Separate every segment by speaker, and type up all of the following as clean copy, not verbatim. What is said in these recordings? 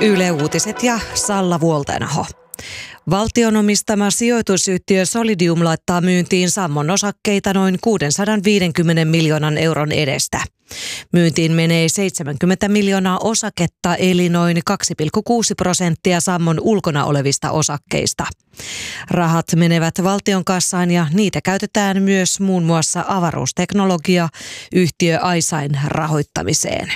Speaker 1: Yle Uutiset ja Salla Vuoltenaho. Valtion omistama sijoitusyhtiö Solidium laittaa myyntiin Sammon osakkeita noin 650 miljoonan euron edestä. Myyntiin menee 70 miljoonaa osaketta eli noin 2,6% Sammon ulkona olevista osakkeista. Rahat menevät valtion kassaan ja niitä käytetään myös muun muassa avaruusteknologia yhtiö Aisain rahoittamiseen.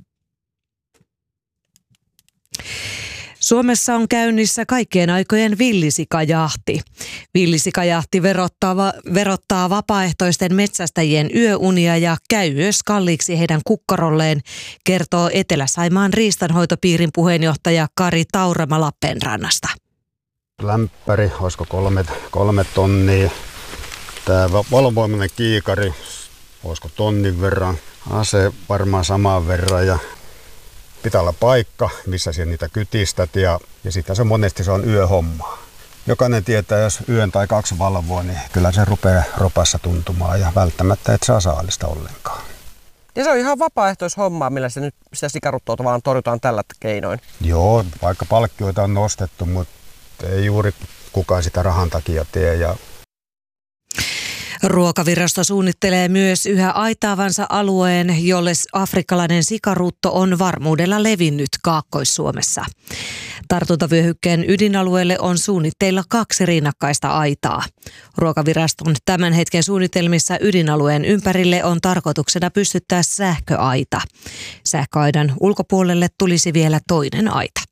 Speaker 1: Suomessa on käynnissä kaikkien aikojen villisikajahti. Villisikajahti verottaa vapaaehtoisten metsästäjien yöunia ja käy myös kalliiksi heidän kukkarolleen, kertoo Etelä-Saimaan riistanhoitopiirin puheenjohtaja Kari Taurama Lappeenrannasta.
Speaker 2: Lämpäri, olisiko 3 tonnia. Tämä valovoimainen kiikari, olisiko tonnin verran. Ase varmaan saman verran ja pitää olla paikka, missä siellä niitä kytistät ja sitten se monesti se on yöhommaa. Jokainen tietää, jos yön tai 2 valvoo, niin kyllä se rupeaa ropassa tuntumaan ja välttämättä et saa saalista ollenkaan.
Speaker 3: Ja se on ihan vapaaehtoishommaa, millä se nyt sitä sikaruttoa vaan torjutaan tällä keinoin.
Speaker 2: Joo, vaikka palkkioita on nostettu, mutta ei juuri kukaan sitä rahan takia tee.
Speaker 1: Ruokavirasto suunnittelee myös yhä aitaavansa alueen, jolle afrikkalainen sikarutto on varmuudella levinnyt Kaakkois-Suomessa. Tartuntavyöhykkeen ydinalueelle on suunnitteilla 2 rinnakkaista aitaa. Ruokaviraston tämän hetken suunnitelmissa ydinalueen ympärille on tarkoituksena pystyttää sähköaita. Sähköaidan ulkopuolelle tulisi vielä toinen aita.